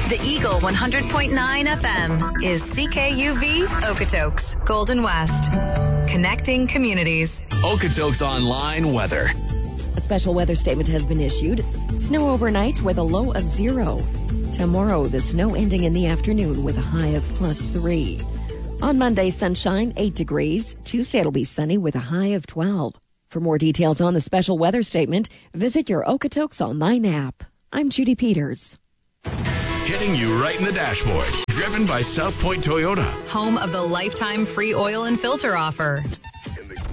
The Eagle 100.9 FM is CKUV Okotoks, Golden West. Connecting communities. Okotoks Online weather. A special weather statement has been issued. Snow overnight with a low of 0. Tomorrow, the snow ending in the afternoon with a high of +3. On Monday, sunshine, 8 degrees. Tuesday, it'll be sunny with a high of 12. For more details on the special weather statement, visit your Okotoks Online app. I'm Judy Peters. Hitting you right in the dashboard. Driven by South Point Toyota. Home of the lifetime free oil and filter offer.